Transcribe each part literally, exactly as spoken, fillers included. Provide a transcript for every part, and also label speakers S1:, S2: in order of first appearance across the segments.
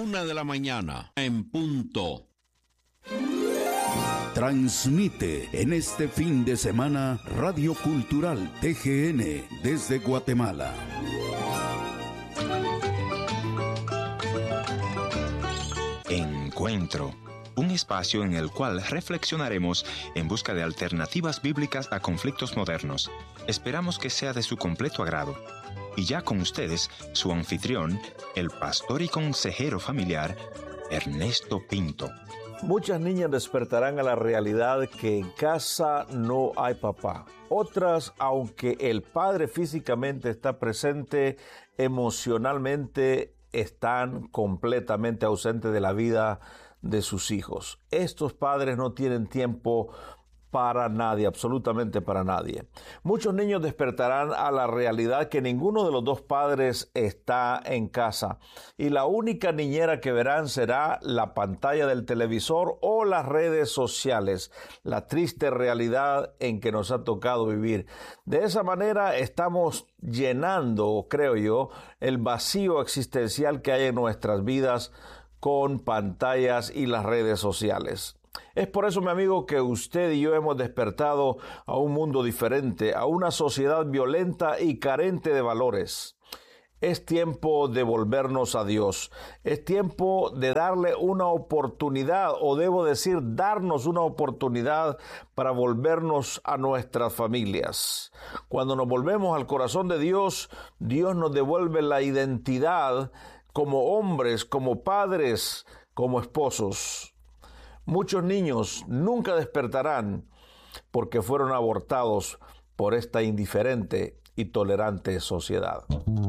S1: Una de la mañana, en punto.
S2: Transmite en este fin de semana Radio Cultural T G N desde Guatemala.
S3: Encuentro, un espacio en el cual reflexionaremos en busca de alternativas bíblicas a conflictos modernos. Esperamos que sea de su completo agrado. Y ya con ustedes, su anfitrión, el pastor y consejero familiar, Ernesto Pinto.
S4: Muchas niñas despertarán a la realidad que en casa no hay papá. Otras, aunque el padre físicamente está presente, emocionalmente están completamente ausentes de la vida de sus hijos. Estos padres no tienen tiempo para nadie, absolutamente para nadie. Muchos niños despertarán a la realidad que ninguno de los dos padres está en casa y la única niñera que verán será la pantalla del televisor o las redes sociales, la triste realidad en que nos ha tocado vivir. De esa manera estamos llenando, creo yo, el vacío existencial que hay en nuestras vidas con pantallas y las redes sociales. Es por eso, mi amigo, que usted y yo hemos despertado a un mundo diferente, a una sociedad violenta y carente de valores. Es tiempo de volvernos a Dios. Es tiempo de darle una oportunidad, o debo decir, darnos una oportunidad para volvernos a nuestras familias. Cuando nos volvemos al corazón de Dios, Dios nos devuelve la identidad como hombres, como padres, como esposos. Muchos niños nunca despertarán porque fueron abortados por esta indiferente y tolerante sociedad.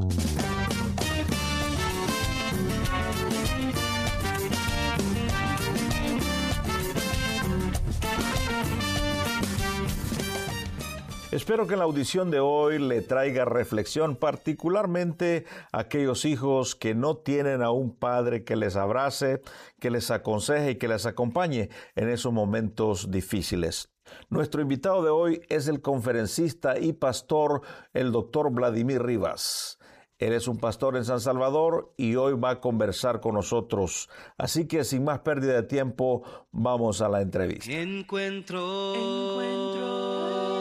S4: Espero que en la audición de hoy le traiga reflexión, particularmente a aquellos hijos que no tienen a un padre que les abrace, que les aconseje y que les acompañe en esos momentos difíciles. Nuestro invitado de hoy es el conferencista y pastor, el doctor Vladimir Rivas. Él es un pastor en San Salvador y hoy va a conversar con nosotros. Así que sin más pérdida de tiempo, vamos a la entrevista.
S5: Encuentro. Encuentro.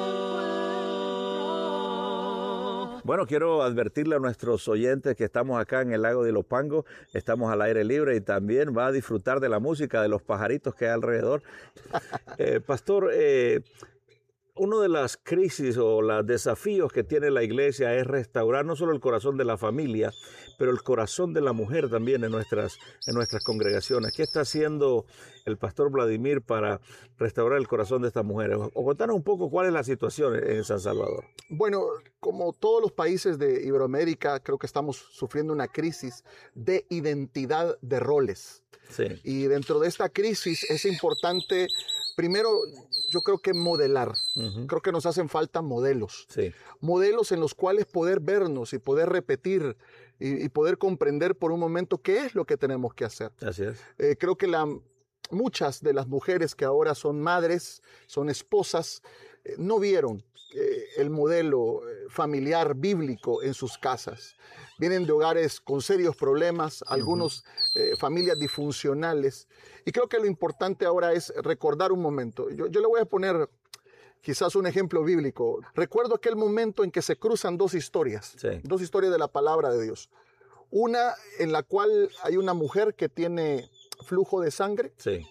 S4: Bueno, quiero advertirle a nuestros oyentes que estamos acá en el lago de Ilopango, estamos al aire libre y también va a disfrutar de la música de los pajaritos que hay alrededor. Eh, pastor, eh, una de las crisis o los desafíos que tiene la iglesia es restaurar no solo el corazón de la familia, pero el corazón de la mujer también en nuestras, en nuestras congregaciones. ¿Qué está haciendo el pastor Vladimir para restaurar el corazón de estas mujeres? O contanos un poco cuál es la situación en San Salvador.
S6: Bueno, como todos los países de Iberoamérica, creo que estamos sufriendo una crisis de identidad de roles.
S4: Sí.
S6: Y dentro de esta crisis es importante, primero, yo creo que modelar. Uh-huh. Creo que nos hacen falta modelos.
S4: Sí.
S6: Modelos en los cuales poder vernos y poder repetir y, y poder comprender por un momento qué es lo que tenemos que hacer.
S4: Así es.
S6: Eh, creo que la, muchas de las mujeres que ahora son madres, son esposas, eh, no vieron eh, el modelo familiar bíblico en sus casas. Vienen de hogares con serios problemas, algunos eh, familias disfuncionales. Y creo que lo importante ahora es recordar un momento. Yo, yo le voy a poner quizás un ejemplo bíblico. Recuerdo aquel momento en que se cruzan dos historias,
S4: sí.
S6: dos historias de la palabra de Dios. Una en la cual hay una mujer que tiene flujo de sangre,
S4: sí.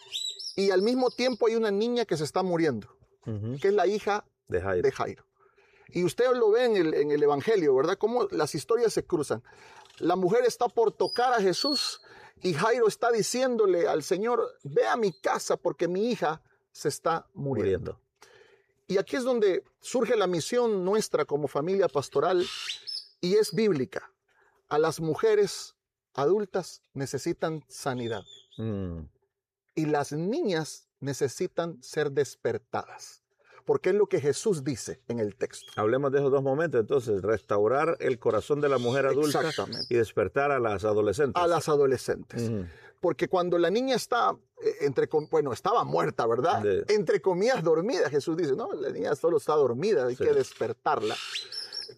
S6: y al mismo tiempo hay una niña que se está muriendo, uh-huh. que es la hija
S4: de Jairo.
S6: de Jairo. Y usted lo ve en el, en el Evangelio, ¿verdad? Cómo las historias se cruzan. La mujer está por tocar a Jesús y Jairo está diciéndole al Señor, ve a mi casa porque mi hija se está muriendo. muriendo. Y aquí es donde surge la misión nuestra como familia pastoral y es bíblica. A las mujeres adultas necesitan sanidad. Mm. Y las niñas necesitan ser despertadas. Porque es lo que Jesús dice en el texto.
S4: Hablemos de esos dos momentos, entonces, restaurar el corazón de la mujer adulta y despertar a las adolescentes.
S6: A las adolescentes. Uh-huh. Porque cuando la niña está, entre, bueno, estaba muerta, ¿verdad? De... Entre comillas, dormida, Jesús dice, no, la niña solo está dormida, hay sí. que despertarla.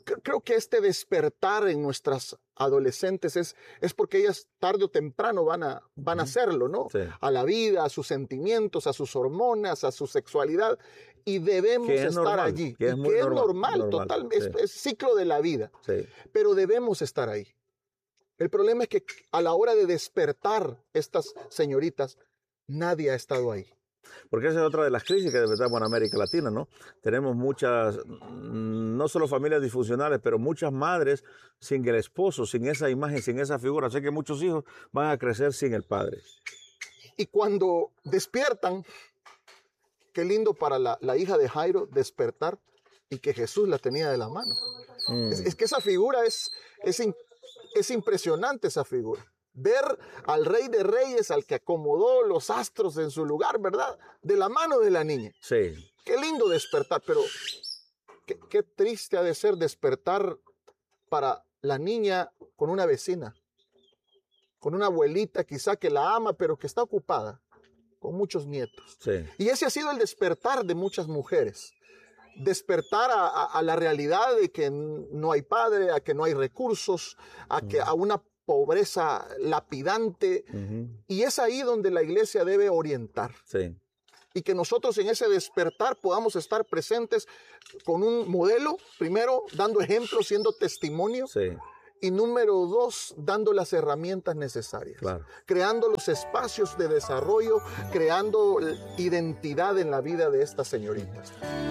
S6: creo que este despertar en nuestras adolescentes es, es porque ellas tarde o temprano van a, van a hacerlo, ¿no?
S4: Sí.
S6: A la vida, a sus sentimientos, a sus hormonas, a su sexualidad. Y debemos
S4: Que es
S6: estar
S4: normal,
S6: allí.
S4: que es
S6: y
S4: muy
S6: que es
S4: normal,
S6: normal,
S4: normal,
S6: total,
S4: sí.
S6: es, es ciclo de la vida.
S4: Sí.
S6: Pero debemos estar ahí. El problema es que a la hora de despertar estas señoritas, nadie ha estado ahí.
S4: Porque esa es otra de las crisis que enfrentamos en América Latina, ¿no? Tenemos muchas, no solo familias disfuncionales, pero muchas madres sin el esposo, sin esa imagen, sin esa figura. Así que muchos hijos van a crecer sin el padre.
S6: Y cuando despiertan, qué lindo para la, la hija de Jairo despertar y que Jesús la tenía de la mano. Mm. Es, es que esa figura es, es, es impresionante, esa figura. Ver al Rey de Reyes, al que acomodó los astros en su lugar, ¿verdad? De la mano de la niña.
S4: Sí.
S6: Qué lindo despertar, pero qué, qué triste ha de ser despertar para la niña con una vecina, con una abuelita quizá que la ama, pero que está ocupada, con muchos nietos.
S4: Sí.
S6: Y ese ha sido el despertar de muchas mujeres. Despertar a, a, a la realidad de que no hay padre, a que no hay recursos, a, que, a una pobreza lapidante. Uh-huh. Y es ahí donde la iglesia debe orientar.
S4: Sí.
S6: Y que nosotros en ese despertar podamos estar presentes con un modelo, primero dando ejemplo, siendo testimonio.
S4: Sí.
S6: Y número dos, dando las herramientas necesarias.
S4: Claro.
S6: Creando los espacios de desarrollo, creando identidad en la vida de estas señoritas.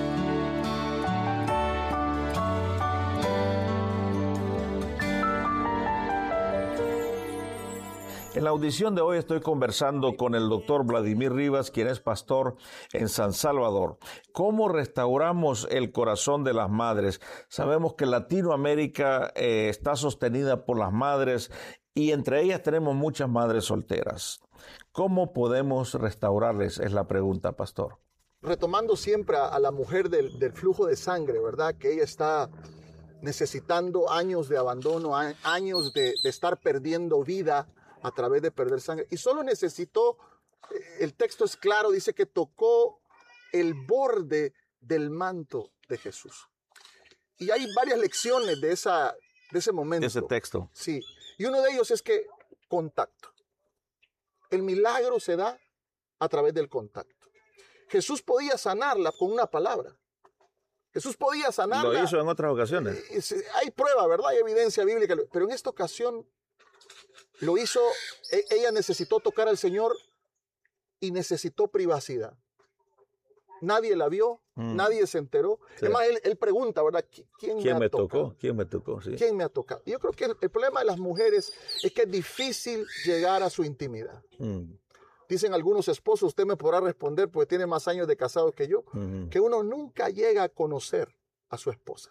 S4: En la audición de hoy estoy conversando con el doctor Vladimir Rivas, quien es pastor en San Salvador. ¿Cómo restauramos el corazón de las madres? Sabemos que Latinoamérica eh, está sostenida por las madres y entre ellas tenemos muchas madres solteras. ¿Cómo podemos restaurarles? Es la pregunta, pastor.
S6: Retomando siempre a, a la mujer del, del flujo de sangre, ¿verdad? Que ella está necesitando años de abandono, a, años de, de estar perdiendo vida a través de perder sangre. Y solo necesitó, el texto es claro, dice que tocó el borde del manto de Jesús. Y hay varias lecciones de, esa, de ese momento.
S4: De ese texto.
S6: Sí. Y uno de ellos es que contacto. El milagro se da a través del contacto. Jesús podía sanarla con una palabra. Jesús podía sanarla.
S4: Lo hizo en otras ocasiones.
S6: Hay prueba, ¿verdad? Hay evidencia bíblica. Pero en esta ocasión lo hizo, ella necesitó tocar al Señor y necesitó privacidad. Nadie la vio, mm. nadie se enteró. Sí. Además, él, él pregunta, ¿verdad? ¿Quién,
S4: ¿Quién
S6: me,
S4: me
S6: ha
S4: tocó? ¿Quién me tocó? Sí.
S6: ¿Quién me ha tocado? Yo creo que el, el problema de las mujeres es que es difícil llegar a su intimidad. Mm. Dicen algunos esposos, usted me podrá responder porque tiene más años de casado que yo, mm. que uno nunca llega a conocer a su esposa.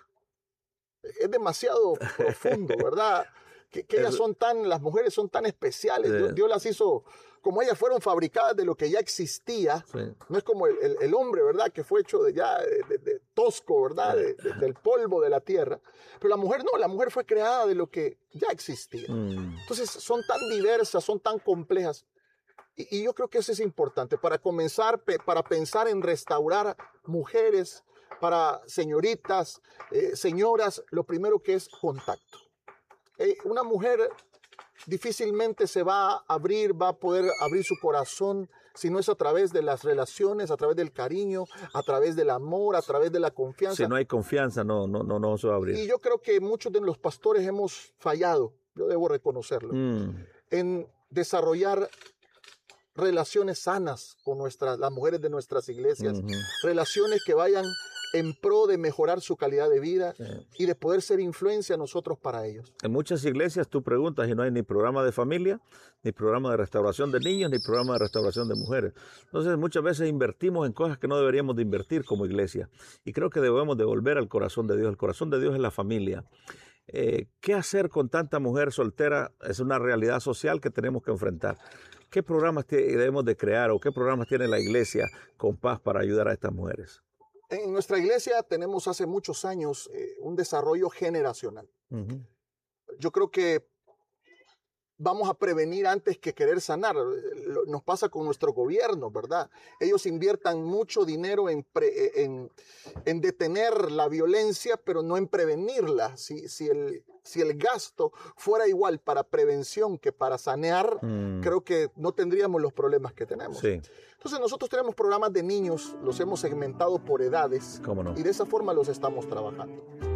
S6: Es demasiado profundo, ¿verdad? Que, que ellas son tan, las mujeres son tan especiales. Sí. Dios, Dios las hizo, como ellas fueron fabricadas de lo que ya existía. Sí. No es como el, el, el hombre, ¿verdad? Que fue hecho de ya, de, de, de tosco, ¿verdad? De, de, del polvo de la tierra. Pero la mujer no, la mujer fue creada de lo que ya existía. Mm. Entonces son tan diversas, son tan complejas. Y, y yo creo que eso es importante para comenzar, pe, para pensar en restaurar mujeres, para señoritas, eh, señoras, lo primero que es contacto. Una mujer difícilmente se va a abrir, va a poder abrir su corazón si no es a través de las relaciones, a través del cariño, a través del amor, a través de la confianza.
S4: Si no hay confianza, no, no, no, no se va a abrir.
S6: Y yo creo que muchos de los pastores hemos fallado, yo debo reconocerlo, mm. en desarrollar relaciones sanas con nuestras, las mujeres de nuestras iglesias, mm-hmm. relaciones que vayan en pro de mejorar su calidad de vida sí. y de poder ser influencia a nosotros para ellos.
S4: En muchas iglesias tú preguntas y no hay ni programa de familia, ni programa de restauración de niños, ni programa de restauración de mujeres. Entonces muchas veces invertimos en cosas que no deberíamos de invertir como iglesia. Y creo que debemos devolver al corazón de Dios. El corazón de Dios es la familia. Eh, ¿Qué hacer con tanta mujer soltera? Es una realidad social que tenemos que enfrentar. ¿Qué programas debemos de crear o qué programas tiene la iglesia con paz para ayudar a estas mujeres?
S6: En nuestra iglesia tenemos hace muchos años eh, un desarrollo generacional. Uh-huh. Yo creo que vamos a prevenir antes que querer sanar. Nos pasa con nuestro gobierno, ¿verdad? Ellos inviertan mucho dinero en, pre, en, en detener la violencia, pero no en prevenirla. Si, si, el, si el gasto fuera igual para prevención que para sanear, mm. creo que no tendríamos los problemas que tenemos.
S4: Sí.
S6: Entonces nosotros tenemos programas de niños, los hemos segmentado por edades.
S4: ¿Cómo no?
S6: Y de esa forma los estamos trabajando.